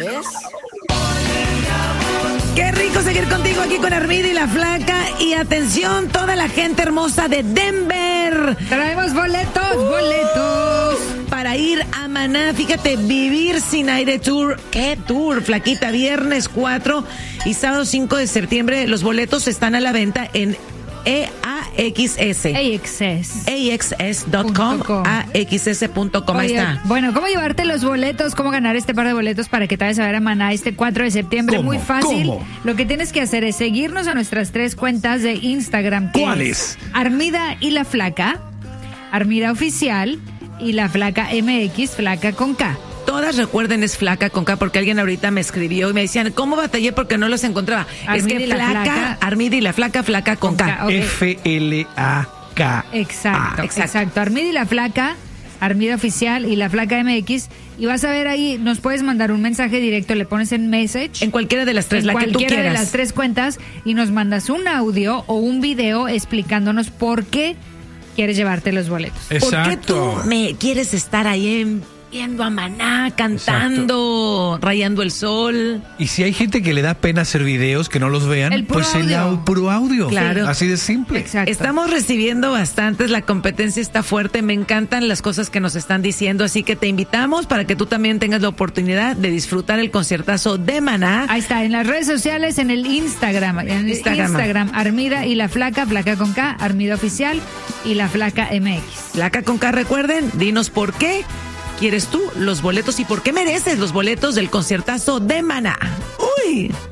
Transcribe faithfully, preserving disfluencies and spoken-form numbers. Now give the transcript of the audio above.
¿Ves? Qué rico seguir contigo aquí con Armida y la Flaca. Y atención, toda la gente hermosa de Denver. Traemos boletos, uh, boletos. Para ir a Maná, fíjate, Vivir Sin Aire Tour. ¿Qué tour, Flaquita? Viernes cuatro y sábado cinco de septiembre. Los boletos están a la venta en E A X S. A X S. A X S punto com. A X S punto com. Ahí está. Bueno, ¿cómo llevarte los boletos? ¿Cómo ganar este par de boletos para que te vayas a ver a Maná este cuatro de septiembre? ¿Cómo? Muy fácil. ¿Cómo? Lo que tienes que hacer es seguirnos a nuestras tres cuentas de Instagram. ¿Cuáles? Armida y la Flaca, Armida Oficial y la Flaca M X, Flaca con K. Todas, recuerden, es Flaca con K, porque alguien ahorita me escribió y me decían, ¿cómo batallé? Porque no los encontraba. Armida es que y la Flaca, Flaca. Armida y la Flaca, Flaca con, con K. K. Okay. F L A K. Exacto, Ah, exacto, exacto. Armida y la Flaca, Armida Oficial y la Flaca M X. Y vas a ver ahí, nos puedes mandar un mensaje directo, le pones en message. En cualquiera de las tres, en la que tú cualquiera quieras. de las tres cuentas y nos mandas un audio o un video explicándonos por qué quieres llevarte los boletos. Exacto. ¿Por qué tú me quieres estar ahí en... viendo a Maná, cantando, Exacto. rayando el sol? Y si hay gente que le da pena hacer videos, que no los vean, el puro pues audio. el au- puro audio. Claro. Así de simple. Exacto. Estamos recibiendo bastantes, la competencia está fuerte, me encantan las cosas que nos están diciendo, así que te invitamos para que tú también tengas la oportunidad de disfrutar el conciertazo de Maná. Ahí está, en las redes sociales, en el Instagram, en el Instagram. Instagram, Armida y la Flaca, Flaca con K, Armida Oficial y la Flaca M X. Flaca con K, recuerden, dinos por qué quieres tú los boletos y por qué mereces los boletos del conciertazo de Maná. ¡Uy!